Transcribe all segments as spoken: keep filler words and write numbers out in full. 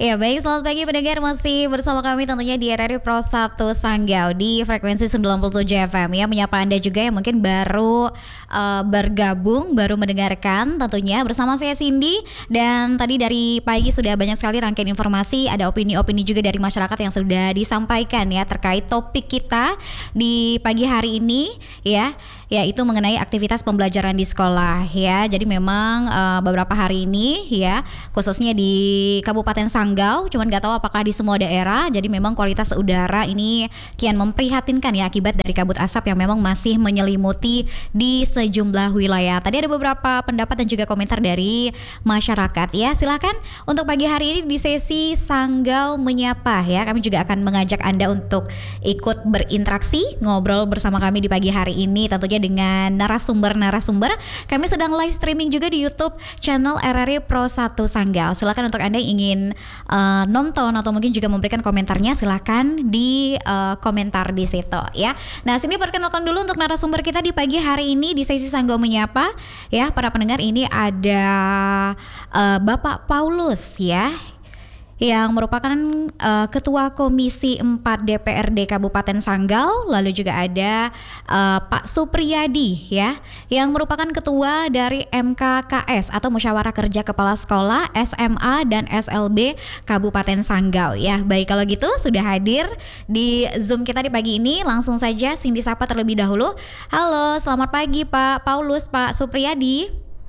Ya baik, selamat pagi pendengar, masih bersama kami tentunya di R R I Pro satu Sanggau di frekuensi sembilan puluh tujuh F M ya. Menyapa Anda juga yang mungkin baru uh, bergabung, baru mendengarkan tentunya bersama saya Cindy. Dan tadi dari pagi sudah banyak sekali rangkaian informasi, ada opini-opini juga dari masyarakat yang sudah disampaikan ya terkait topik kita di pagi hari ini ya, yaitu mengenai aktivitas pembelajaran di sekolah ya. Jadi memang uh, beberapa hari ini ya, khususnya di Kabupaten Sanggau, cuman nggak tahu apakah di semua daerah. Jadi memang kualitas udara ini kian memprihatinkan ya, akibat dari kabut asap yang memang masih menyelimuti di sejumlah wilayah. Tadi ada beberapa pendapat dan juga komentar dari masyarakat ya. Silakan untuk pagi hari ini di sesi Sanggau Menyapa ya, kami juga akan mengajak Anda untuk ikut berinteraksi, ngobrol bersama kami di pagi hari ini tentunya dengan narasumber-narasumber. Kami sedang live streaming juga di YouTube channel R R I Pro satu Sanggau. Silakan untuk Anda yang ingin uh, nonton atau mungkin juga memberikan komentarnya, silakan di uh, komentar di situ ya. Nah, sini perkenalkan dulu untuk narasumber kita di pagi hari ini di sesi Sanggau Menyapa ya. Para pendengar, ini ada uh, Bapak Paulus ya, yang merupakan uh, Ketua Komisi empat D P R D Kabupaten Sanggau. Lalu juga ada uh, Pak Supriyadi ya, yang merupakan Ketua dari M K K S atau Musyawarah Kerja Kepala Sekolah S M A dan S L B Kabupaten Sanggau ya. Baik, kalau gitu sudah hadir di Zoom kita di pagi ini. Langsung saja Cindy sapa terlebih dahulu. Halo, selamat pagi Pak Paulus, Pak Supriyadi.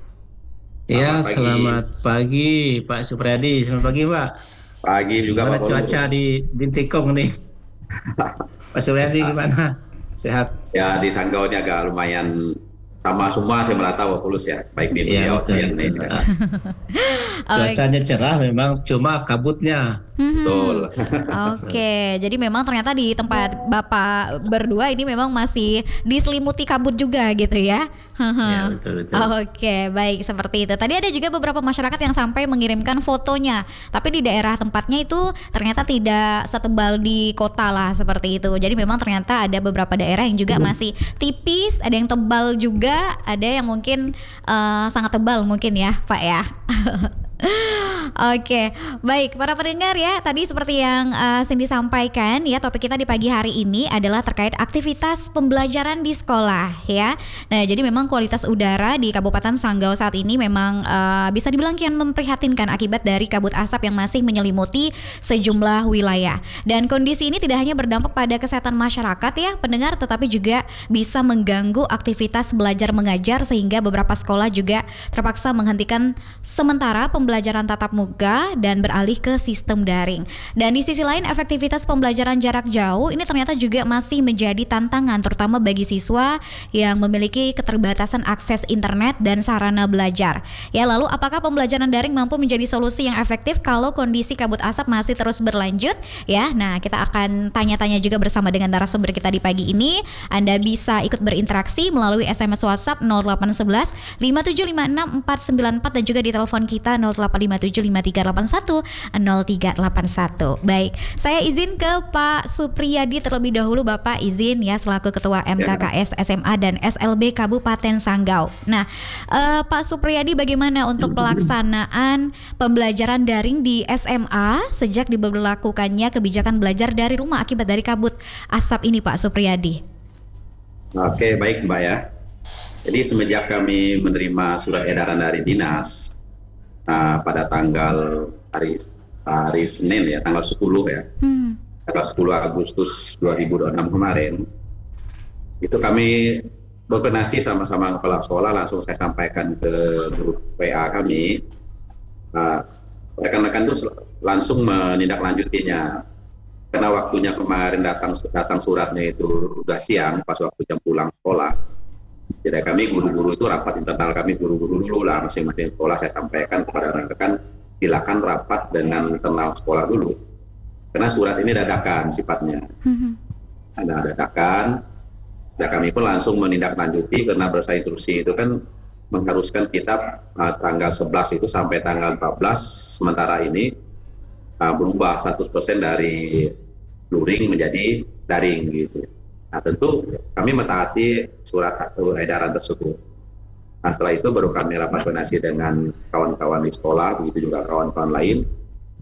Ya, selamat pagi Pak Supriyadi. Selamat pagi Pak. Pagi juga gimana Pak cuaca Paulus di Bintikong nih? Pak Supriyadi gimana? Sehat? Ya, di Sanggau ini agak lumayan sama semua, saya merata Pak Paulus ya. Baik di ya, Riau dan ini. Cuacanya cerah memang, cuma kabutnya. Betul. Oke, jadi memang ternyata di tempat Bapak berdua ini memang masih diselimuti kabut juga gitu ya. Ya, betul, betul. Oke, baik, seperti itu. Tadi ada juga beberapa masyarakat yang sampai mengirimkan fotonya, tapi di daerah tempatnya itu ternyata tidak setebal di kota lah, seperti itu. Jadi memang ternyata ada beberapa daerah yang juga masih tipis, ada yang tebal juga, ada yang mungkin uh, sangat tebal mungkin ya Pak ya. Oke, baik para pendengar ya, tadi seperti yang uh, Cindy sampaikan ya, topik kita di pagi hari ini adalah terkait aktivitas pembelajaran di sekolah ya. Nah, jadi memang kualitas udara di Kabupaten Sanggau saat ini memang uh, bisa dibilang kian memprihatinkan akibat dari kabut asap yang masih menyelimuti sejumlah wilayah. Dan kondisi ini tidak hanya berdampak pada kesehatan masyarakat ya pendengar, tetapi juga bisa mengganggu aktivitas belajar mengajar, sehingga beberapa sekolah juga terpaksa menghentikan sementara pembelajaran tatap muka dan beralih ke sistem daring. Dan di sisi lain, efektivitas pembelajaran jarak jauh ini ternyata juga masih menjadi tantangan, terutama bagi siswa yang memiliki keterbatasan akses internet dan sarana belajar. Ya, lalu apakah pembelajaran daring mampu menjadi solusi yang efektif kalau kondisi kabut asap masih terus berlanjut? Ya, nah kita akan tanya-tanya juga bersama dengan narasumber kita di pagi ini. Anda bisa ikut berinteraksi melalui S M S WhatsApp nol delapan satu satu lima tujuh lima enam empat sembilan empat dan juga di telepon kita nol delapan lima tujuh lima tiga delapan satu nol tiga delapan satu. Baik, saya izin ke Pak Supriyadi terlebih dahulu. Bapak izin ya, selaku Ketua M K K S S M A dan S L B Kabupaten Sanggau. Nah, uh, Pak Supriyadi, bagaimana untuk pelaksanaan pembelajaran daring di S M A sejak diberlakukannya kebijakan belajar dari rumah akibat dari kabut asap ini, Pak Supriyadi? Oke, baik Mbak ya. Jadi semenjak kami menerima surat edaran dari dinas uh, pada tanggal hari hari Senin ya, tanggal sepuluh ya, hmm. tanggal sepuluh Agustus dua ribu dua puluh enam kemarin, itu kami berkoordinasi sama-sama kepala sekolah, langsung saya sampaikan ke grup W A kami. Uh, rekan-rekan itu langsung menindaklanjutinya, karena waktunya kemarin datang datang suratnya itu udah siang, pas waktu jam pulang sekolah. Jadi kami guru-guru itu rapat internal kami guru-guru dulu lah, masing-masing sekolah saya sampaikan kepada rekan-rekan, silakan rapat dengan internal sekolah dulu, karena surat ini dadakan sifatnya. Mm-hmm. Ada dadakan, dan kami pun langsung menindaklanjuti, karena berdasarkan instruksi itu kan mengharuskan kita uh, tanggal sebelas itu sampai tanggal empat belas, sementara ini uh, berubah seratus persen dari luring menjadi daring gitu. Nah, tentu kami mentaati surat atau edaran tersebut. Nah, setelah itu baru kami rapat koordinasi dengan kawan-kawan di sekolah, begitu juga kawan-kawan lain,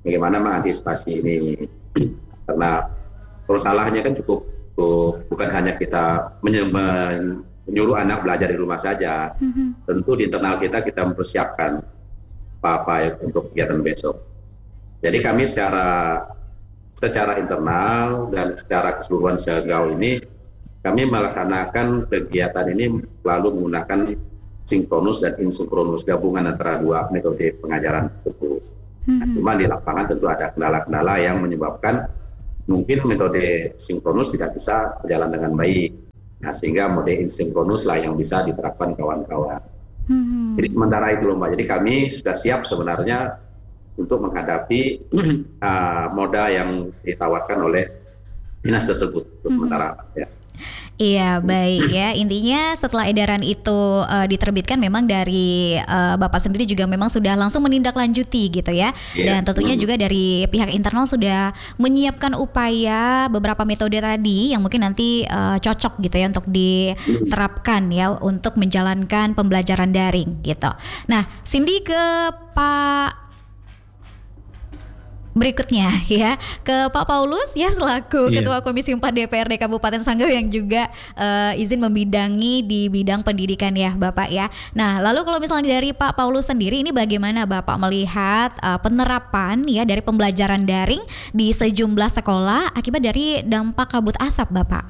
bagaimana mengantisipasi ini. Karena permasalahannya kan cukup, cukup bukan hanya kita menye- menyuruh anak belajar di rumah saja. Mm-hmm. Tentu di internal kita kita mempersiapkan apa-apa untuk kegiatan besok. Jadi kami secara secara internal dan secara keseluruhan sejauh ini kami melaksanakan kegiatan ini lalu menggunakan sinkronus dan insinkronus, gabungan antara dua metode pengajaran tersebut. Mm-hmm. Nah, cuma di lapangan tentu ada kendala-kendala yang menyebabkan mungkin metode sinkronus tidak bisa berjalan dengan baik. Nah, sehingga mode insinkronus lah yang bisa diterapkan kawan-kawan. Hmm. Jadi sementara itu loh Mbak. Jadi kami sudah siap sebenarnya untuk menghadapi uh, moda yang ditawarkan oleh dinas tersebut untuk hmm. sementara. Ya. Iya baik ya, intinya setelah edaran itu uh, diterbitkan memang dari uh, Bapak sendiri juga memang sudah langsung menindaklanjuti gitu ya. Yeah. Dan tentunya juga dari pihak internal sudah menyiapkan upaya beberapa metode tadi yang mungkin nanti uh, cocok gitu ya untuk diterapkan ya untuk menjalankan pembelajaran daring gitu. Nah, Cindy ke Pak berikutnya ya ke Pak Paulus ya selaku yeah. Ketua Komisi empat D P R D Kabupaten Sanggau yang juga uh, izin membidangi di bidang pendidikan ya Bapak ya. Nah lalu kalau misalnya dari Pak Paulus sendiri ini bagaimana Bapak melihat uh, penerapan ya dari pembelajaran daring di sejumlah sekolah akibat dari dampak kabut asap Bapak?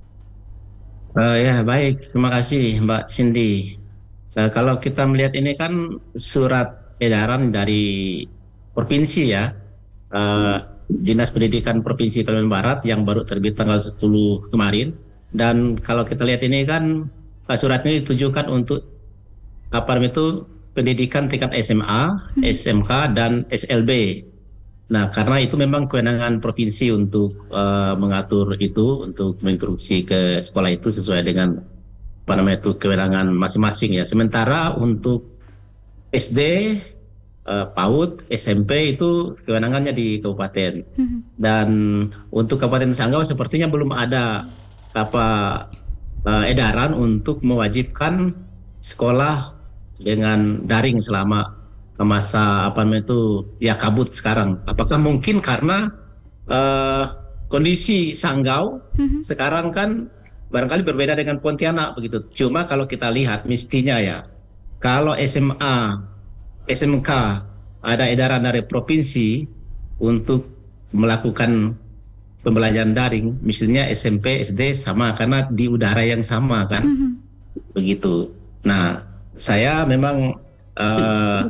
Uh, ya baik, terima kasih Mbak Cindy. Uh, kalau kita melihat ini kan surat edaran dari provinsi ya. Uh, Dinas Pendidikan Provinsi Kalimantan Barat yang baru terbit tanggal sepuluh kemarin, dan kalau kita lihat ini kan surat ini ditujukan untuk apa namanya itu pendidikan tingkat S M A, hmm. S M K dan S L B. Nah karena itu memang kewenangan provinsi untuk uh, mengatur itu, untuk menginstruksi ke sekolah itu sesuai dengan apa namanya itu kewenangan masing-masing ya. Sementara untuk S D, Uh, PAUD, S M P itu kewenangannya di kabupaten. Hmm. Dan untuk Kabupaten Sanggau sepertinya belum ada apa uh, edaran untuk mewajibkan sekolah dengan daring selama masa apa namanya itu ya kabut sekarang. Apakah mungkin karena uh, kondisi Sanggau hmm. sekarang kan barangkali berbeda dengan Pontianak begitu. Cuma kalau kita lihat mestinya ya kalau S M A S M K ada edaran dari provinsi untuk melakukan pembelajaran daring, misalnya S M P, S D sama karena di udara yang sama kan, mm-hmm. begitu. Nah, saya memang uh,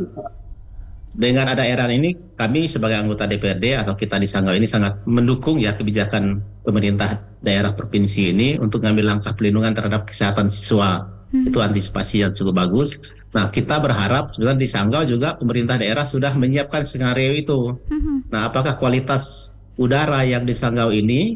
dengan ada edaran ini, kami sebagai anggota D P R D atau kita di Sanggau ini sangat mendukung ya kebijakan pemerintah daerah provinsi ini untuk mengambil langkah pelindungan terhadap kesehatan siswa. Hmm. Itu antisipasi yang cukup bagus. Nah kita berharap sebenarnya di Sanggau juga pemerintah daerah sudah menyiapkan skenario itu. Hmm. Nah apakah kualitas udara yang di Sanggau ini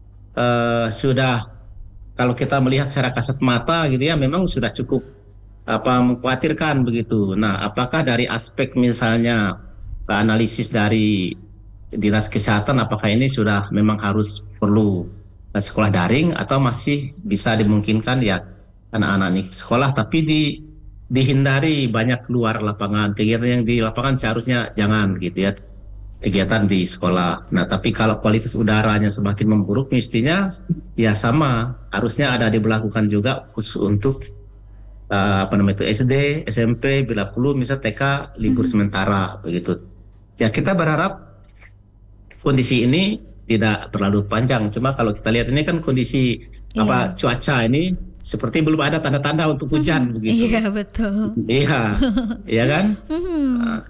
uh, sudah, kalau kita melihat secara kasat mata gitu ya, memang sudah cukup apa mengkhawatirkan begitu. Nah apakah dari aspek misalnya analisis dari dinas kesehatan, apakah ini sudah memang harus perlu sekolah daring atau masih bisa dimungkinkan ya anak-anak ini sekolah tapi di, dihindari banyak keluar lapangan, kegiatan yang di lapangan seharusnya jangan gitu ya, kegiatan di sekolah. Nah tapi kalau kualitas udaranya semakin memburuk mestinya ya sama, harusnya ada diberlakukan juga khusus untuk uh, apa namanya itu S D, S M P, bila perlu misal T K libur mm-hmm. sementara begitu. Ya kita berharap kondisi ini tidak berlalu panjang, cuma kalau kita lihat ini kan kondisi yeah. apa cuaca ini seperti belum ada tanda-tanda untuk hujan mm-hmm. begitu. Iya betul. Iya, iya kan? Mm-hmm. Nah.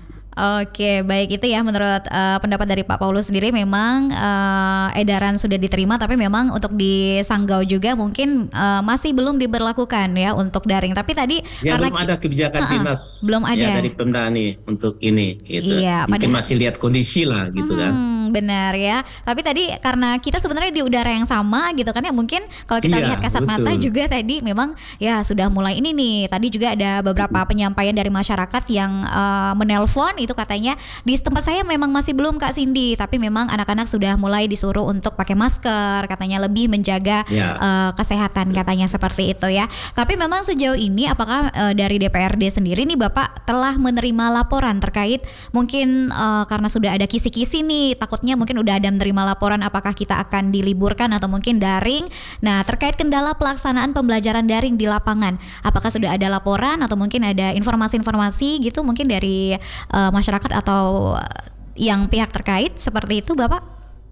Oke, baik itu ya menurut uh, pendapat dari Pak Paulus sendiri memang uh, edaran sudah diterima tapi memang untuk di Sanggau juga mungkin uh, masih belum diberlakukan ya untuk daring. Tapi tadi ya, karena belum ada kebijakan uh-uh, dinas belum ada ya, dari Pemda nih untuk ini gitu. Iya, mungkin padahal, masih lihat kondisi lah gitu hmm, kan. Benar ya. Tapi tadi karena kita sebenarnya di udara yang sama gitu kan ya, mungkin kalau kita iya, lihat kasat betul. mata juga tadi memang ya sudah mulai ini nih. Tadi juga ada beberapa penyampaian dari masyarakat yang uh, menelpon itu katanya di tempat saya memang masih belum Kak Cindy, tapi memang anak-anak sudah mulai disuruh untuk pakai masker, katanya lebih menjaga Ya. uh, kesehatan katanya seperti itu ya. Tapi memang sejauh ini apakah uh, dari D P R D sendiri nih Bapak telah menerima laporan terkait mungkin uh, karena sudah ada kisi-kisi nih, takutnya mungkin udah ada menerima laporan apakah kita akan diliburkan atau mungkin daring. Nah, terkait kendala pelaksanaan pembelajaran daring di lapangan, apakah sudah ada laporan atau mungkin ada informasi-informasi gitu mungkin dari uh, masyarakat atau uh, yang pihak terkait seperti itu Bapak?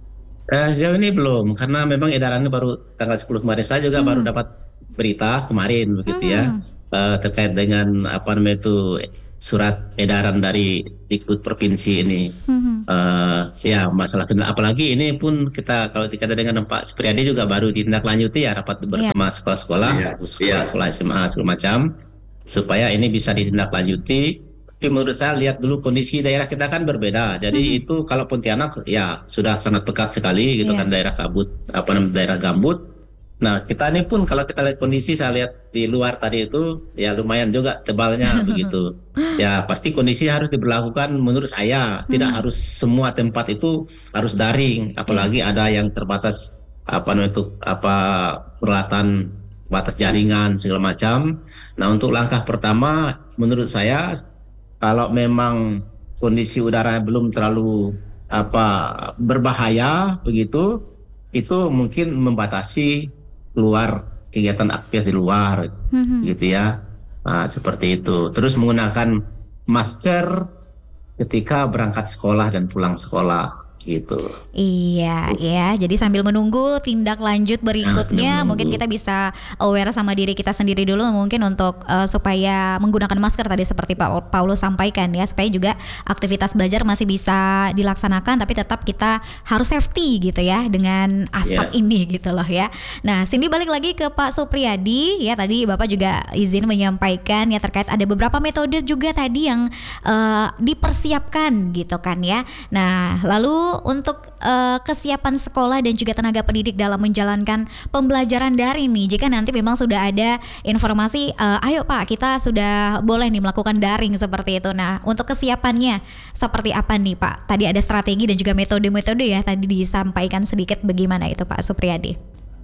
Eh, sejauh ini belum, karena memang edarannya baru tanggal sepuluh kemarin. Saya juga Hmm. baru dapat berita kemarin begitu ya, Hmm. eh, terkait dengan apa namanya itu surat edaran dari Dikbud provinsi ini. Hmm. Eh, ya masalah kendala, apalagi ini pun kita kalau dikata dengan Pak Supriyadi juga baru ditindaklanjuti ya, rapat bersama sekolah-sekolah, Iya, sekolah-sekolah S M A segala macam, supaya ini bisa ditindaklanjuti. Tapi menurut saya lihat dulu kondisi daerah kita kan berbeda. Jadi itu kalau Pontianak ya sudah sangat pekat sekali gitu Iya. kan, daerah kabut, apa namanya daerah gambut. Nah kita ini pun kalau kita lihat kondisi, saya lihat di luar tadi itu ya lumayan juga tebalnya begitu. Ya pasti kondisi harus diberlakukan menurut saya. Tidak harus semua tempat itu harus daring, apalagi ada yang terbatas apa namanya itu apa peralatan batas jaringan segala macam. Nah untuk langkah pertama menurut saya, kalau memang kondisi udara belum terlalu apa berbahaya begitu, itu mungkin membatasi keluar kegiatan aktivitas di luar Hmm. gitu ya. Nah, seperti itu. Terus menggunakan masker ketika berangkat sekolah dan pulang sekolah gitu. Iya, ya. Jadi sambil menunggu tindak lanjut berikutnya, menunggu. mungkin kita bisa aware sama diri kita sendiri dulu, mungkin untuk uh, supaya menggunakan masker tadi seperti Pak Paulus sampaikan ya, supaya juga aktivitas belajar masih bisa dilaksanakan, tapi tetap kita harus safety gitu ya dengan asap Yeah. ini gitu loh ya. Nah, Cindy balik lagi ke Pak Supriyadi ya, tadi Bapak juga izin menyampaikan ya terkait ada beberapa metode juga tadi yang uh, dipersiapkan gitu kan ya. Nah, lalu untuk uh, kesiapan sekolah dan juga tenaga pendidik dalam menjalankan pembelajaran daring nih, jika nanti memang sudah ada informasi, uh, ayo Pak kita sudah boleh nih melakukan daring seperti itu. Nah untuk kesiapannya seperti apa nih Pak? Tadi ada strategi dan juga metode-metode ya, tadi disampaikan sedikit bagaimana itu Pak Supriyadi?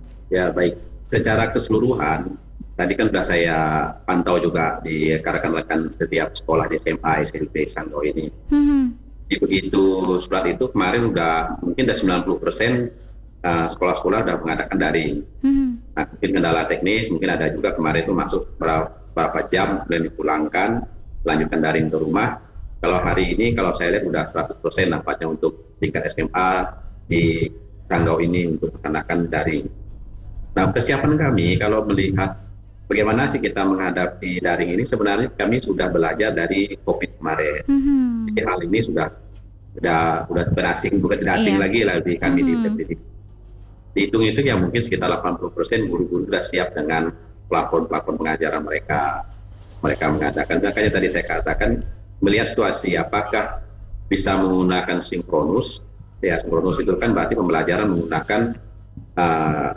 Ya baik, secara keseluruhan tadi kan sudah saya pantau juga di rekan-rekan setiap sekolah di S M A, S M P, Sanggau ini. Hmm. Jadi begitu surat itu kemarin udah mungkin udah sembilan puluh persen uh, sekolah-sekolah udah mengadakan daring. Hmm. Nah, mungkin kendala teknis, mungkin ada juga kemarin itu masuk berapa, berapa jam dan dipulangkan, lanjutkan daring ke rumah. Kalau hari ini kalau saya lihat udah seratus persen nampaknya untuk tingkat S M A di Sanggau ini untuk melaksanakan daring. Nah, kesiapan kami kalau melihat bagaimana sih kita menghadapi daring ini, sebenarnya kami sudah belajar dari COVID kemarin. Hmm. Jadi hal ini sudah sudah sudah berasing, bukan tidak asing Iya. lagi lah di kami di Mhm. pendidik. Dihitung itu ya mungkin sekitar delapan puluh persen guru-guru sudah siap dengan plafon-plafon pengajaran mereka. Mereka mengadakan, makanya tadi saya katakan melihat situasi apakah bisa menggunakan sinkronus. Ya sinkronus itu kan berarti pembelajaran menggunakan uh,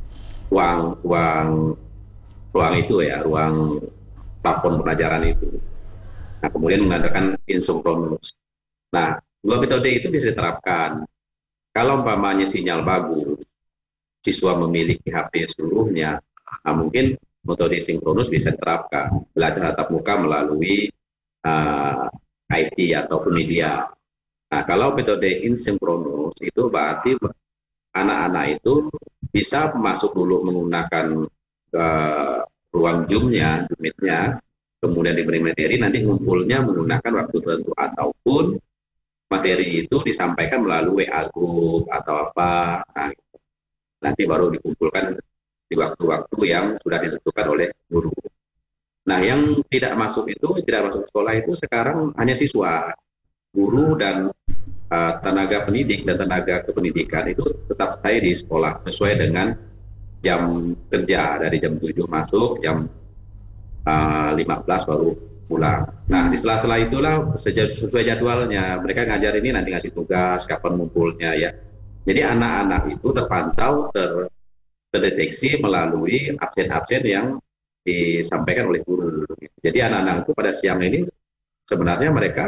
ruang ruang ruang itu ya, ruang plafon pelajaran itu. Nah, kemudian mengadakan insinkronus. Nah, dua metode itu bisa diterapkan. Kalau umpamanya sinyal bagus, siswa memiliki H P seluruhnya, nah mungkin metode sinkronus bisa diterapkan. Belajar tatap muka melalui uh, I T ataupun media. Nah, kalau metode insinkronus itu berarti anak-anak itu bisa masuk dulu menggunakan uh, ruang Zoom-nya, Zoom-nya, kemudian diberi materi, nanti ngumpulnya menggunakan waktu tertentu, ataupun materi itu disampaikan melalui W A group atau apa, nah, nanti baru dikumpulkan di waktu-waktu yang sudah ditentukan oleh guru. Nah, yang tidak masuk itu, tidak masuk sekolah itu sekarang hanya siswa, guru dan uh, tenaga pendidik dan tenaga kependidikan itu tetap stay di sekolah sesuai dengan jam kerja, dari jam tujuh masuk, jam uh, lima belas baru pulang. Nah, di sela-sela itulah sesuai jadwalnya mereka ngajar ini, nanti ngasih tugas kapan ngumpulnya ya. Jadi anak-anak itu terpantau, ter, terdeteksi melalui absen-absen yang disampaikan oleh guru. Jadi anak-anak itu pada siang ini sebenarnya mereka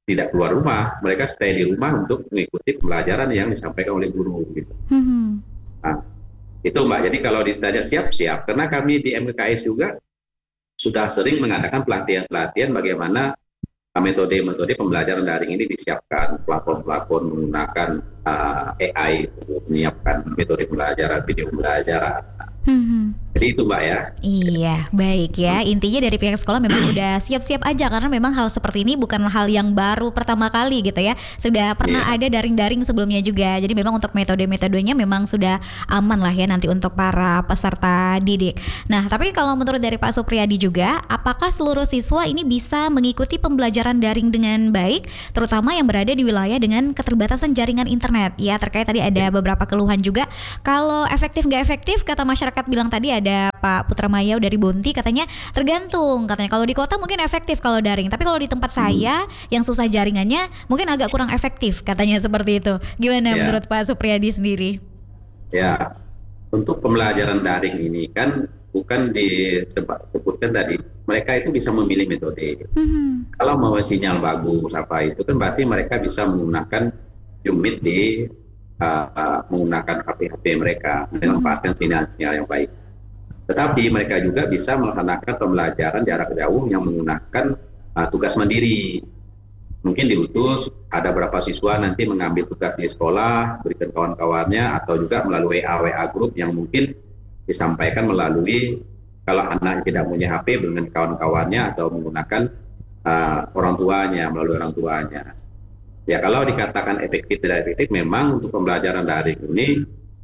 tidak keluar rumah, mereka stay di rumah untuk mengikuti pembelajaran yang disampaikan oleh guru gitu. Mhm. Nah, itu Mbak. Jadi kalau ditanya siap-siap, karena kami di M K K S juga sudah sering mengadakan pelatihan-pelatihan bagaimana metode-metode pembelajaran daring ini disiapkan, platform-platform menggunakan uh, A I untuk menyiapkan metode pembelajaran, video pembelajaran. Mhm. Jadi itu Mbak ya. Iya, baik ya. Intinya dari pihak sekolah memang udah siap-siap aja karena memang hal seperti ini bukan hal yang baru pertama kali gitu ya. Sudah pernah Iya. ada daring-daring sebelumnya juga. Jadi memang untuk metode-metodenya memang sudah aman lah ya nanti untuk para peserta didik. Nah, tapi kalau menurut dari Pak Supriyadi juga, apakah seluruh siswa ini bisa mengikuti pembelajaran daring dengan baik, terutama yang berada di wilayah dengan keterbatasan jaringan internet? Ya, terkait tadi ada beberapa keluhan juga. Kalau efektif nggak efektif, kata masyarakat bilang tadi ada Pak Putra Mayau dari Bonti katanya tergantung, katanya kalau di kota mungkin efektif kalau daring, tapi kalau di tempat saya yang susah jaringannya mungkin agak kurang efektif katanya seperti itu. Gimana Ya. menurut Pak Supriyadi sendiri? Ya, untuk pembelajaran daring ini kan bukan disebutkan tadi, mereka itu bisa memilih metode. Hmm. Kalau mau sinyal bagus apa itu kan berarti mereka bisa menggunakan Zoom Meet di uh, uh, menggunakan H P-H P mereka, memanfaatkan sinyal-sinyal yang baik. Tetapi mereka juga bisa melaksanakan pembelajaran jarak jauh yang menggunakan uh, tugas mandiri. Mungkin diutus, ada berapa siswa nanti mengambil tugas di sekolah, berikan kawan-kawannya, atau juga melalui W A W A group yang mungkin disampaikan melalui, kalau anak tidak punya H P dengan kawan-kawannya atau menggunakan uh, orang tuanya, melalui orang tuanya. Ya, kalau dikatakan efektif tidak efektif, memang untuk pembelajaran daring ini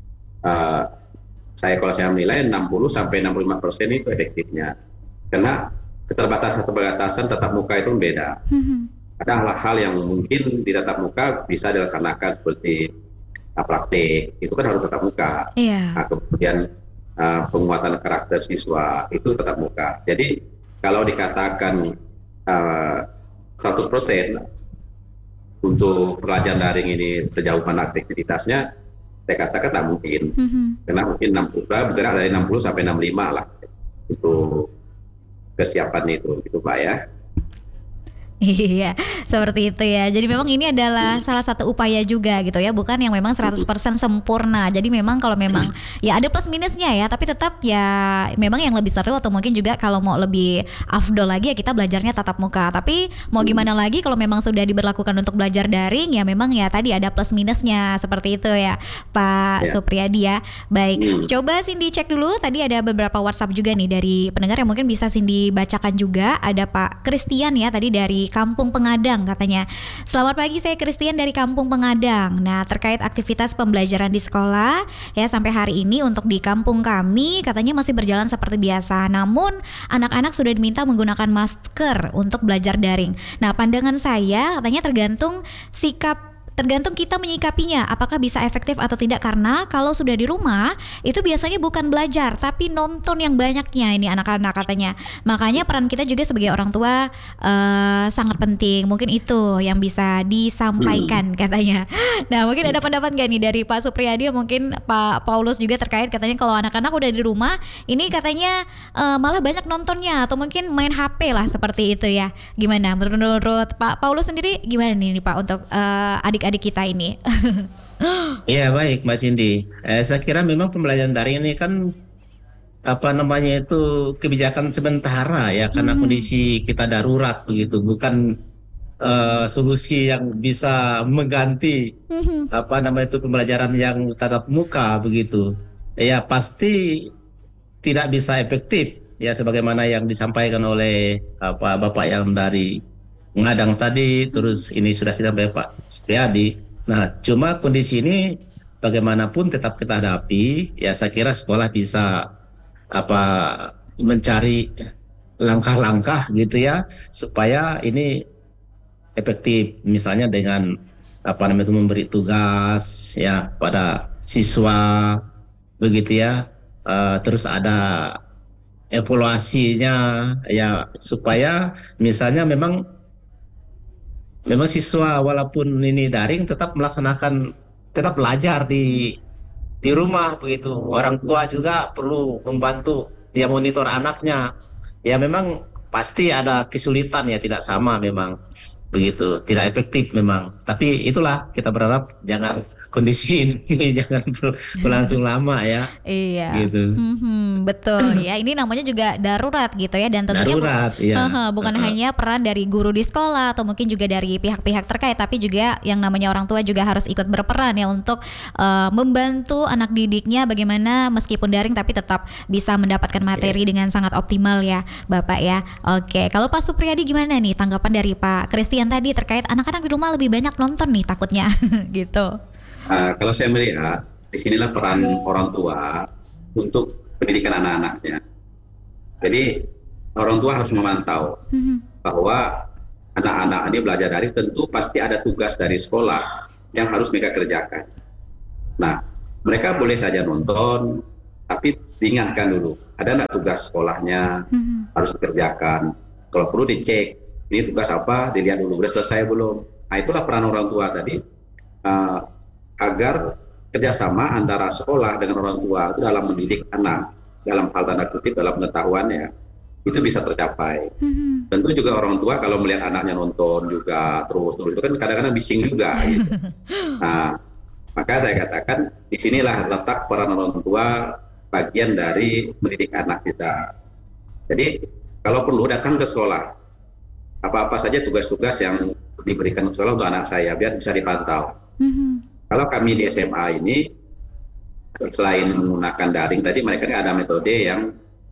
uh, saya kalau saya menilai enam puluh sampai enam puluh lima persen itu efektifnya. Karena keterbatasan-keterbatasan tatap muka itu beda. Hmm. Ada hal-hal yang mungkin di tatap muka bisa dilaksanakan seperti uh, praktek, itu kan harus tatap muka. Iya. Nah, kemudian uh, penguatan karakter siswa itu tatap muka. Jadi kalau dikatakan uh, seratus persen untuk pelajaran daring ini sejauh mana aktivitasnya, saya katakan tak mungkin. Hmm. Karena mungkin enam puluh, bergerak dari enam puluh sampai enam puluh lima lah itu kesiapan itu, gitu Pak ya. Iya, seperti itu ya. Jadi memang ini adalah salah satu upaya juga gitu ya, bukan yang memang seratus persen sempurna. Jadi memang kalau memang ya ada plus minusnya ya, tapi tetap ya memang yang lebih seru atau mungkin juga kalau mau lebih afdol lagi ya kita belajarnya tatap muka. Tapi mau gimana lagi kalau memang sudah diberlakukan untuk belajar daring ya memang ya tadi ada plus minusnya seperti itu ya Pak Ya. Supriyadi ya. Baik, Hmm. coba Cindy cek dulu. Tadi ada beberapa WhatsApp juga nih dari pendengar yang mungkin bisa Cindy bacakan juga. Ada Pak Christian ya tadi dari Kampung Pengadang katanya. Selamat pagi, saya Christian dari Kampung Pengadang. Nah, terkait aktivitas pembelajaran di sekolah ya sampai hari ini untuk di kampung kami katanya masih berjalan seperti biasa. Namun anak-anak sudah diminta menggunakan masker untuk belajar daring. Nah, pandangan saya katanya tergantung sikap Tergantung kita menyikapinya, apakah bisa efektif atau tidak. Karena kalau sudah di rumah, itu biasanya bukan belajar, tapi nonton yang banyaknya ini anak-anak katanya. Makanya peran kita juga sebagai orang tua uh, sangat penting. Mungkin itu yang bisa disampaikan katanya. Nah, mungkin ada pendapat gak nih dari Pak Supriyadi, mungkin Pak Paulus juga terkait katanya kalau anak-anak udah di rumah, ini katanya uh, malah banyak nontonnya atau mungkin main H P lah seperti itu ya. Gimana menurut Pak Paulus sendiri gimana nih, nih Pak untuk uh, adik adik kita ini? Iya baik Mbak Cindy. Eh, saya kira memang pembelajaran daring ini kan apa namanya itu kebijakan sementara ya karena Hmm. kondisi kita darurat begitu, bukan eh, solusi yang bisa mengganti Mhm. apa namanya itu pembelajaran yang tatap muka begitu. Ya pasti tidak bisa efektif ya sebagaimana yang disampaikan oleh apa Bapak yang dari Pengadang tadi, terus ini sudah disampaikan Pak Supriyadi. Nah, cuma kondisi ini bagaimanapun tetap kita hadapi. Ya, saya kira sekolah bisa apa mencari langkah-langkah gitu ya supaya ini efektif. Misalnya dengan apa namanya itu memberi tugas ya pada siswa begitu ya. Eh, terus ada evaluasinya ya supaya misalnya memang Memang siswa walaupun ini daring tetap melaksanakan tetap belajar di di rumah begitu. Orang tua juga perlu membantu dia monitor anaknya. Ya memang pasti ada kesulitan ya tidak sama memang. begitu, tidak efektif memang. Tapi itulah kita berharap jangan kondisi ini jangan ber- berlangsung lama ya, Iya, gitu. mhm, betul ya. Ini namanya juga darurat gitu ya, dan tentunya bu- Darurat, ya. Hehe, bukan hanya peran dari guru di sekolah atau mungkin juga dari pihak-pihak terkait, tapi juga yang namanya orang tua juga harus ikut berperan ya untuk eh, membantu anak didiknya bagaimana meskipun daring tapi tetap bisa mendapatkan materi dengan sangat optimal ya, Bapak ya. Oke, kalau Pak Supriyadi gimana nih tanggapan dari Pak Christian tadi terkait anak-anak di rumah lebih banyak nonton nih takutnya gitu. Uh, kalau saya melihat, disinilah peran orang tua untuk pendidikan anak-anaknya. Jadi orang tua harus memantau Mhm. bahwa anak-anak ini belajar dari tentu pasti ada tugas dari sekolah yang harus mereka kerjakan. Nah, mereka boleh saja nonton, tapi diingatkan dulu, ada nggak tugas sekolahnya Mhm. harus dikerjakan. Kalau perlu dicek, ini tugas apa, dilihat dulu, udah selesai belum. Nah, itulah peran orang tua tadi. Uh, agar kerjasama antara sekolah dengan orang tua itu dalam mendidik anak, dalam hal tanda kutip dalam pengetahuannya, itu bisa tercapai. Mhm. Tentu juga orang tua kalau melihat anaknya nonton juga terus-terus itu kan kadang-kadang bising juga. Gitu. Nah, maka saya katakan disinilah letak peran orang tua bagian dari mendidik anak kita. Jadi kalau perlu datang ke sekolah, apa-apa saja tugas-tugas yang diberikan ke sekolah untuk anak saya biar bisa dipantau. Mhm. Kalau kami di S M A ini, selain menggunakan daring tadi, mereka ada metode yang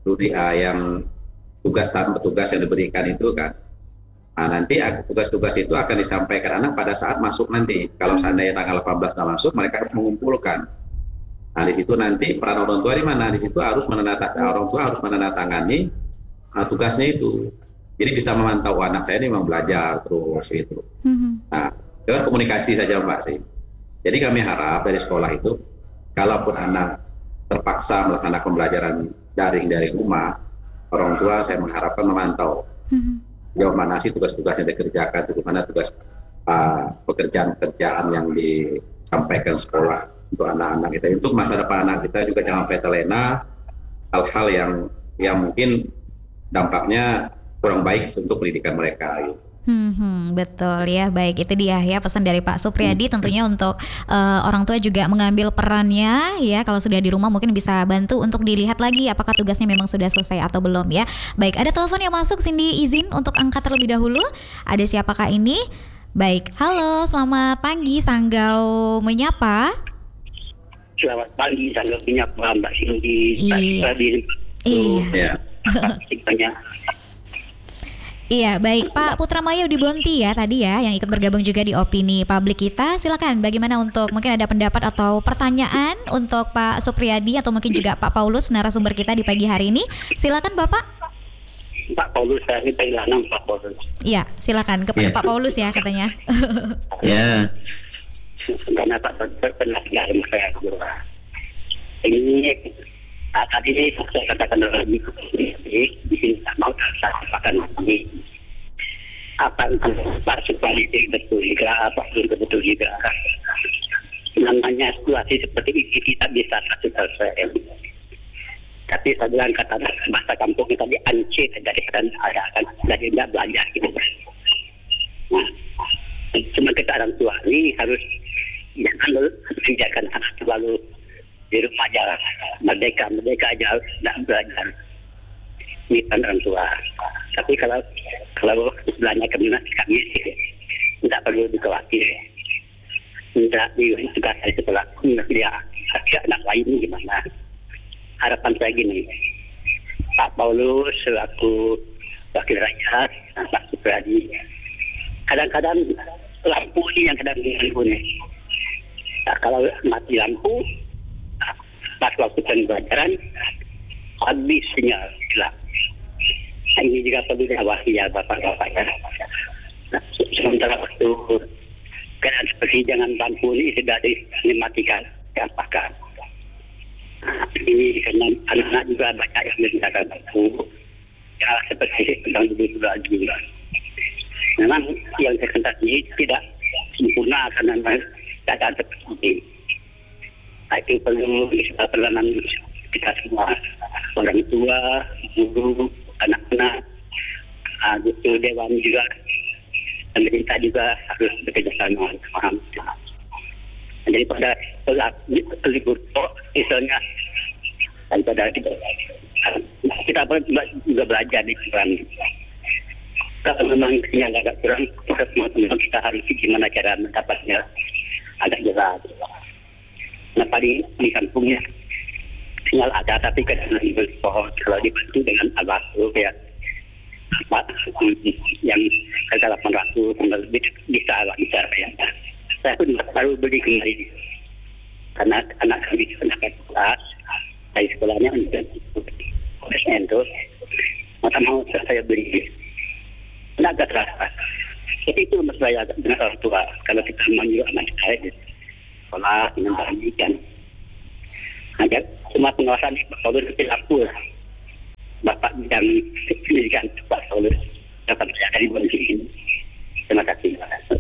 yang tugas petugas yang diberikan itu kan. Nah, nanti tugas-tugas itu akan disampaikan anak pada saat masuk nanti. Kalau seandainya tanggal delapan belas nggak masuk, mereka harus mengumpulkan. Nah, di situ nanti peran orang tua di mana? Di situ harus menandatangani, orang tua harus menandatangani uh, tugasnya itu. Jadi bisa memantau anak saya ini memang belajar terus itu. Mhm. Nah, dengan komunikasi saja Mbak sih. Jadi kami harap dari sekolah itu, kalaupun anak terpaksa melakukan pembelajaran daring dari rumah, orang tua saya mengharapkan memantau Mhm. jauh mana sih tugas-tugas yang dikerjakan, bagaimana tugas uh, pekerjaan-pekerjaan yang disampaikan sekolah untuk anak-anak kita. Untuk masa depan anak kita juga jangan sampai terlena hal-hal yang yang mungkin dampaknya kurang baik untuk pendidikan mereka. Gitu. Hmm, betul ya, baik itu dia ya pesan dari Pak Supriyadi tentunya untuk uh, orang tua juga mengambil perannya ya, kalau sudah di rumah mungkin bisa bantu untuk dilihat lagi apakah tugasnya memang sudah selesai atau belum ya. Baik, ada telepon yang masuk, Cindy izin untuk angkat terlebih dahulu. Ada siapakah ini? Baik, halo selamat pagi, Sanggau menyapa. Selamat pagi, Sanggau menyapa Mbak Cindy. Iya. Iya. Ya. Iya, baik Pak Putra Maya di Bonti ya tadi ya yang ikut bergabung juga di opini publik kita. Silakan bagaimana untuk mungkin ada pendapat atau pertanyaan untuk Pak Supriyadi atau mungkin juga Pak Paulus narasumber kita di pagi hari ini. Silakan Bapak. Pak Paulus, saya minta ilanan Pak Paulus. Iya, silakan kepada Ya. Pak Paulus ya katanya. Ya, Karena Pak Paulus pernah dalam saya juga. Ini Nah, tadi ini saya katakan lagi di sini tak mau saya katakan lagi apa Pak Supriyadi betul juga apa betul juga namanya situasi seperti ini kita bisa satu selesai. Tapi saya bilang kata bahasa kampung kita di anci dari kan ada kan dari tidak belajar gitu. Nah, cuma kita orang tua ini harus jangan menjaga anak terlalu di rumah aja, merdeka, merdeka aja, tidak belajar. Ini kan orang tua. Tapi kalau kalau sebelahnya kami kami tidak perlu dikhawatir. Tidak juga saya setelah dia anak lain gimana? Harapan saya gini, Pak Paulus selaku wakil rakyat, Pak Supriyadi, kadang-kadang lampu ini yang kadang mengganggu nih. Nah, kalau mati lampu pas waktu pembelajaran habis sinyal hilang. Nah, ini juga perlu diawasi ya Bapak-Bapak ya. Nah, sementara waktu keadaan seperti jangan lampu ini tidak dimatikan, diapakan. Nah, ini karena anak-anak juga banyak yang menggunakan lampu. Ya seperti yang dulu lagi. Memang yang saya katakan ini tidak sempurna karena keadaan seperti ini. Itu perlu peranan kita semua, orang tua, guru, anak-anak, uh, dewan juga pemerintah juga harus bekerja sama dengan daripada libur misalnya daripada kita kita juga belajar di kurang. Kalau memang sinyal agak kurang, kita memang kita harus gimana cara mendapatnya agak jelas. Nah, di di kampungnya sinyal ada, tapi kadang-kadang pohon kalau dibantu dengan alat ya apa yang harga delapan ratus lebih bisa lah bisa ya. Saya pun baru beli kembali karena anak kami anak kelas dari sekolahnya untuk S N tuh maka mau saya beli agak terasa. Jadi itu menurut saya dengan orang tua kalau kita menyuruh anak kita di sekolah dengan pendidikan. Agar semua pengawasan kalau berlaku Bapak bidang pendidikan Pak Saulus dapat saya dari kondisi ini. Terima kasih.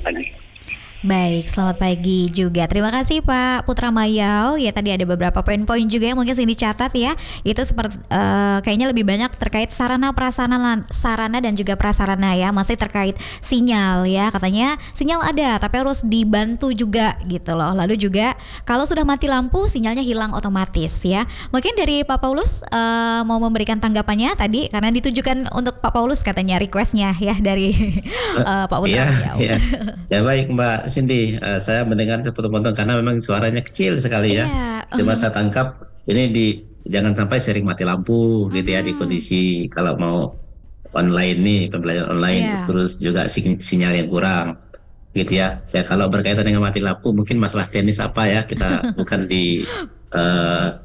Baik, selamat pagi juga. Terima kasih Pak Putra Mayau. Ya tadi ada beberapa poin-poin juga yang mungkin sini catat ya. Itu seperti uh, kayaknya lebih banyak terkait sarana prasarana sarana dan juga prasarana ya. Masih terkait sinyal ya. Katanya sinyal ada tapi harus dibantu juga gitu loh. Lalu juga kalau sudah mati lampu sinyalnya hilang otomatis ya. Mungkin dari Pak Paulus uh, mau memberikan tanggapannya tadi karena ditujukan untuk Pak Paulus katanya requestnya ya dari uh, Pak Putra ya, Mayau. Ya. ya baik Mbak Cindy, uh, saya mendengar sepotong-potong karena memang suaranya kecil sekali ya. Yeah. Cuma saya tangkap ini di jangan sampai sering mati lampu gitu ya di kondisi kalau mau online nih pembelajaran online Yeah. terus juga sin- sinyal yang kurang gitu ya. Ya kalau berkaitan dengan mati lampu mungkin masalah teknis apa ya kita bukan di uh,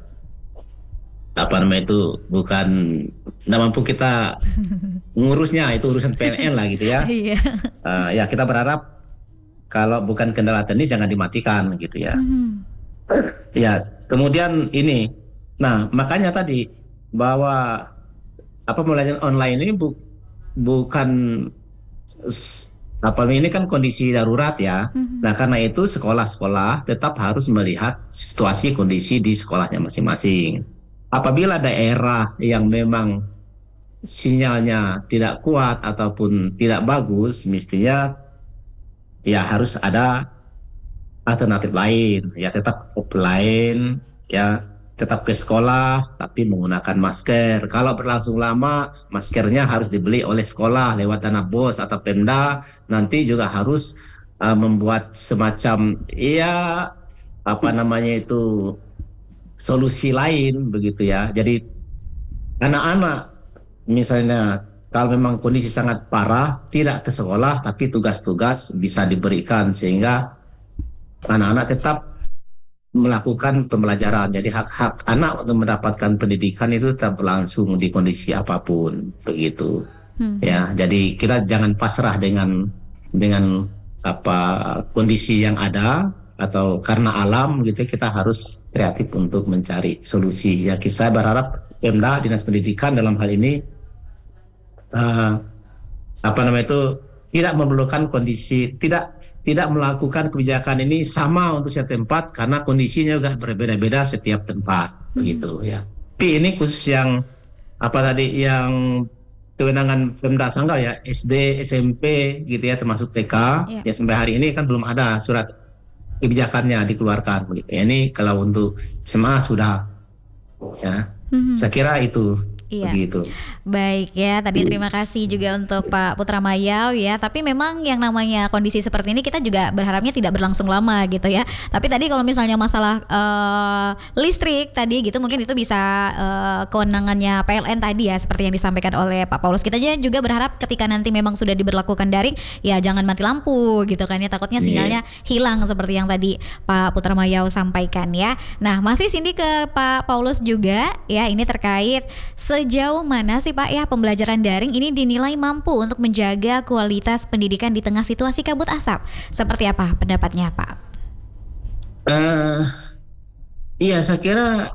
apa namanya itu bukan nggak mampu kita ngurusnya itu urusan P L N lah gitu ya. Iya. Uh, ya kita berharap kalau bukan kendala teknis jangan dimatikan gitu ya. Mm-hmm. Ya, kemudian ini. Nah, makanya tadi bahwa apa pembelajaran online ini bu, bukan apa ini kan kondisi darurat ya. Mm-hmm. Nah, karena itu sekolah-sekolah tetap harus melihat situasi kondisi di sekolahnya masing-masing. Apabila daerah yang memang sinyalnya tidak kuat ataupun tidak bagus, mestinya ya harus ada alternatif lain ya tetap offline ya tetap ke sekolah tapi menggunakan masker. Kalau berlangsung lama maskernya harus dibeli oleh sekolah lewat dana bos atau Pemda. Nanti juga harus uh, membuat semacam ya apa namanya itu solusi lain begitu ya. Jadi anak-anak misalnya kalau memang kondisi sangat parah, tidak ke sekolah, tapi tugas-tugas bisa diberikan sehingga anak-anak tetap melakukan pembelajaran. Jadi hak-hak anak untuk mendapatkan pendidikan itu tetap berlangsung di kondisi apapun, begitu. Hmm. Ya, jadi kita jangan pasrah dengan dengan apa kondisi yang ada atau karena alam gitu. Kita harus kreatif untuk mencari solusi. Ya, saya berharap Pemda, Dinas Pendidikan dalam hal ini Uh, apa namanya itu tidak memerlukan kondisi tidak tidak melakukan kebijakan ini sama untuk setiap tempat karena kondisinya juga berbeda-beda setiap tempat hmm. begitu ya. Tapi ini khusus yang apa tadi yang kewenangan Pemda Sanggau ya S D, S M P gitu ya termasuk T K yeah. Ya sampai hari ini kan belum ada surat kebijakannya dikeluarkan begitu. Ya, ini kalau untuk S M A sudah ya. Hmm. Saya kira itu. Iya. Begitu. Baik ya, tadi terima kasih juga untuk Pak Putra Mayau ya. Tapi memang yang namanya kondisi seperti ini kita juga berharapnya tidak berlangsung lama gitu ya. Tapi tadi kalau misalnya masalah uh, listrik tadi gitu mungkin itu bisa uh, kewenangannya P L N tadi ya seperti yang disampaikan oleh Pak Paulus. Kita juga berharap ketika nanti memang sudah diberlakukan daring ya jangan mati lampu gitu kan ya. Takutnya sinyalnya yeah. hilang seperti yang tadi Pak Putra Mayau sampaikan ya. Nah masih Cindy ke Pak Paulus juga ya, ini terkait sejauh mana sih Pak ya pembelajaran daring ini dinilai mampu untuk menjaga kualitas pendidikan di tengah situasi kabut asap? Seperti apa pendapatnya Pak? Uh, iya saya kira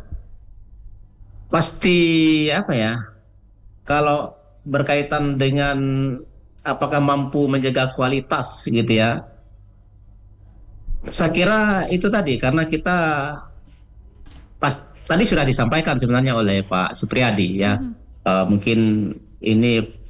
pasti apa ya, kalau berkaitan dengan apakah mampu menjaga kualitas gitu ya, saya kira itu tadi karena kita pas tadi sudah disampaikan sebenarnya oleh Pak Supriyadi ya. Mm-hmm. uh, mungkin ini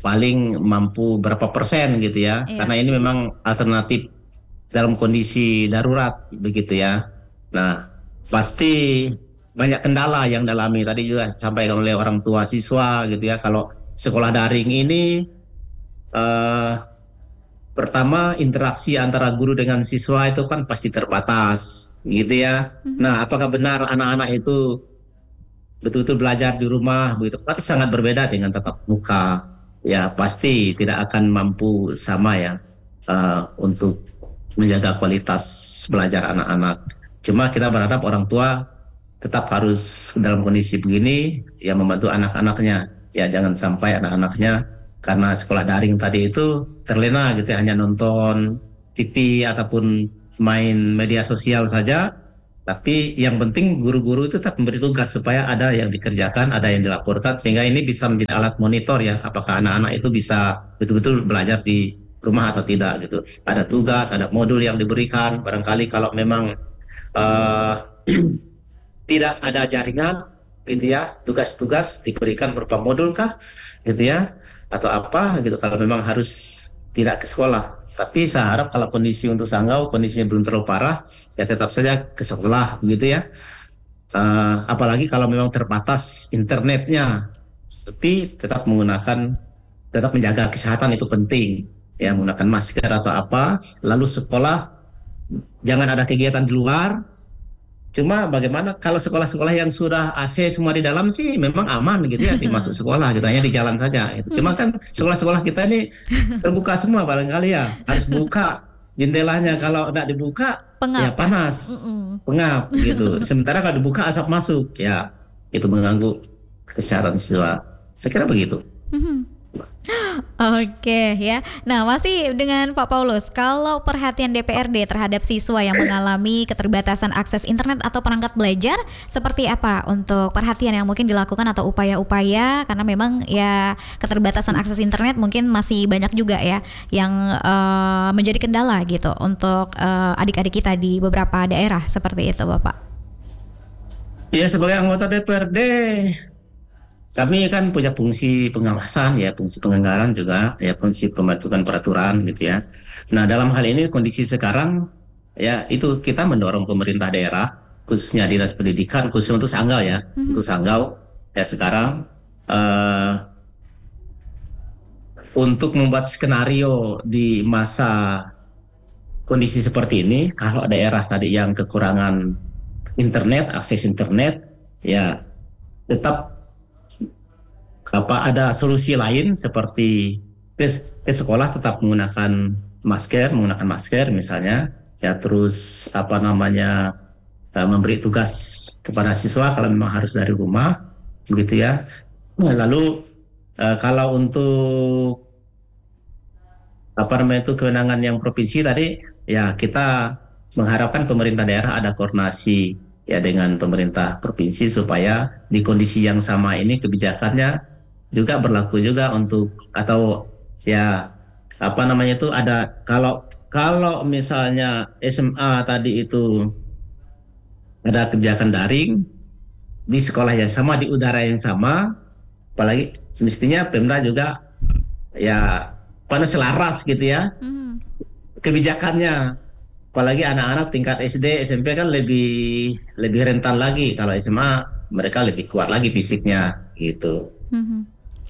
paling mampu berapa persen gitu ya. Iya. Karena ini memang alternatif dalam kondisi darurat begitu ya. Nah, pasti banyak kendala yang dialami tadi juga disampaikan oleh orang tua siswa gitu ya. Kalau sekolah daring ini eh, pertama interaksi antara guru dengan siswa itu kan pasti terbatas gitu ya. Nah, apakah benar anak-anak itu betul-betul belajar di rumah begitu? Pasti sangat berbeda dengan tatap muka. Ya, pasti tidak akan mampu sama ya eh, untuk menjaga kualitas belajar anak-anak. Cuma kita berharap orang tua tetap harus dalam kondisi begini ya membantu anak-anaknya. Ya jangan sampai anak-anaknya karena sekolah daring tadi itu terlena gitu ya, hanya nonton T V ataupun main media sosial saja. Tapi yang penting guru-guru itu tetap memberi tugas supaya ada yang dikerjakan, ada yang dilaporkan sehingga ini bisa menjadi alat monitor ya apakah anak-anak itu bisa betul-betul belajar di rumah atau tidak gitu. Ada tugas, ada modul yang diberikan. Barangkali kalau memang uh, tidak ada jaringan, gitu ya, tugas-tugas diberikan berupa modul kah, gitu ya, atau apa gitu. Kalau memang harus tidak ke sekolah. Tapi saya harap kalau kondisi untuk Sanggau kondisinya belum terlalu parah, ya tetap saja ke sekolah, begitu ya. Uh, apalagi kalau memang terbatas internetnya, tapi tetap menggunakan, tetap menjaga kesehatan itu penting. Ya menggunakan masker atau apa, lalu sekolah jangan ada kegiatan di luar. Cuma bagaimana kalau sekolah-sekolah yang sudah A C semua di dalam sih memang aman gitu ya dimasuk sekolah gitu, hanya di jalan saja gitu. Cuma kan sekolah-sekolah kita ini terbuka semua barangkali ya, harus buka jendelanya, kalau tidak dibuka Pengap, ya panas, Mm-mm. pengap gitu. Sementara kalau dibuka asap masuk, ya itu mengganggu kesehatan siswa. Saya kira begitu. Mhm. Oke ya. Nah masih dengan Pak Paulus, kalau perhatian D P R D terhadap siswa yang mengalami keterbatasan akses internet atau perangkat belajar, seperti apa untuk perhatian yang mungkin dilakukan atau upaya-upaya, karena memang ya keterbatasan akses internet mungkin masih banyak juga ya yang uh, menjadi kendala gitu untuk uh, adik-adik kita di beberapa daerah seperti itu Bapak. Ya sebagai anggota D P R D kami kan punya fungsi pengawasan ya, fungsi penganggaran juga, ya fungsi pembentukan peraturan gitu ya. Nah dalam hal ini kondisi sekarang ya itu kita mendorong pemerintah daerah, khususnya dinas pendidikan, khusus untuk Sanggau ya, mm-hmm. untuk Sanggau ya sekarang uh, untuk membuat skenario di masa kondisi seperti ini, kalau daerah tadi yang kekurangan internet, akses internet, ya tetap apa ada solusi lain seperti ke, ke sekolah tetap menggunakan masker, menggunakan masker misalnya, ya terus apa namanya uh, memberi tugas kepada siswa kalau memang harus dari rumah, begitu ya. Nah, lalu uh, kalau untuk apa namanya itu kewenangan yang provinsi tadi, ya kita mengharapkan pemerintah daerah ada koordinasi ya dengan pemerintah provinsi supaya di kondisi yang sama ini kebijakannya juga berlaku juga untuk atau ya apa namanya itu ada kalau kalau misalnya S M A tadi itu ada kebijakan daring di sekolah yang sama di udara yang sama, apalagi mestinya Pemda juga ya panas selaras gitu ya hmm. kebijakannya, apalagi anak-anak tingkat S D S M P kan lebih lebih rentan lagi, kalau S M A mereka lebih kuat lagi fisiknya gitu. Hmm.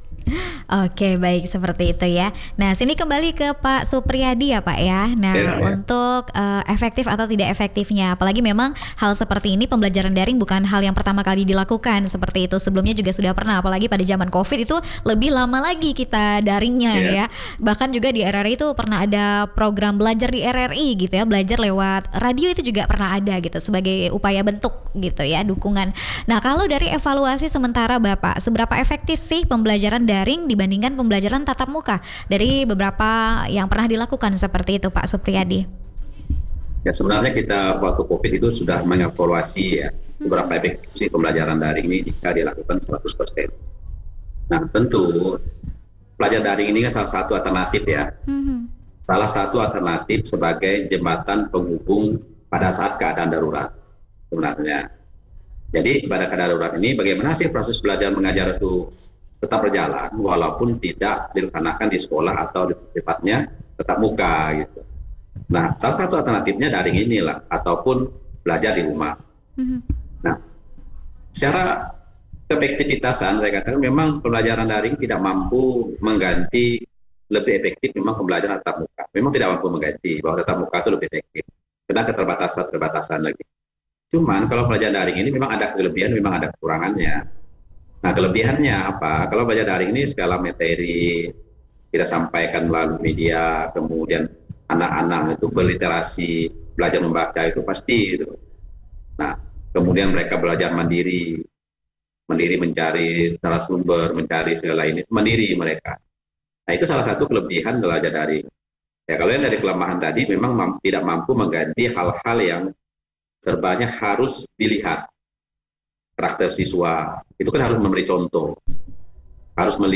Oke baik seperti itu ya. Nah sini kembali ke Pak Supriyadi ya Pak ya. Nah ya, ya. Untuk uh, efektif atau tidak efektifnya, apalagi memang hal seperti ini pembelajaran daring bukan hal yang pertama kali dilakukan seperti itu, sebelumnya juga sudah pernah, apalagi pada zaman Covid itu lebih lama lagi kita daringnya ya, ya. Bahkan juga di R R I itu pernah ada program belajar di R R I gitu ya, belajar lewat radio itu juga pernah ada gitu sebagai upaya bentuk gitu ya dukungan. Nah kalau dari evaluasi sementara Bapak, seberapa efektif sih pembelajaran daring dibandingkan pembelajaran tatap muka dari beberapa yang pernah dilakukan seperti itu Pak Supriyadi? Ya sebenarnya kita waktu Covid itu sudah mengevaluasi ya beberapa efektif pembelajaran daring ini jika dilakukan seratus persen. Nah tentu pelajar daring ini kan salah satu alternatif ya. Mm-hmm. Salah satu alternatif sebagai jembatan penghubung pada saat keadaan darurat sebenarnya. Jadi pada keadaan darurat ini bagaimana sih proses belajar mengajar itu tetap berjalan walaupun tidak dilaksanakan di sekolah atau di tempatnya tetap muka gitu. Nah, salah satu alternatifnya daring inilah ataupun belajar di rumah. Mhm. Nah, secara efektivitasan saya katakan memang pembelajaran daring tidak mampu mengganti lebih efektif memang pembelajaran tatap muka. Memang tidak mampu mengganti bahwa tatap muka itu lebih efektif. Karena keterbatasan-keterbatasan lagi. Cuman kalau pelajaran daring ini memang ada kelebihan, memang ada kekurangannya. Nah, kelebihannya apa? Kalau belajar daring ini skala materi kita sampaikan melalui media, kemudian anak-anak itu berliterasi, belajar membaca itu pasti gitu. Nah, kemudian mereka belajar mandiri, mandiri mencari narasumber, mencari segala ini, mandiri mereka. Nah, itu salah satu kelebihan belajar daring. Ya, kalau yang dari kelemahan tadi memang mam- tidak mampu mengganti hal-hal yang serbanya harus dilihat. Karakter siswa, itu kan harus memberi contoh, harus melihat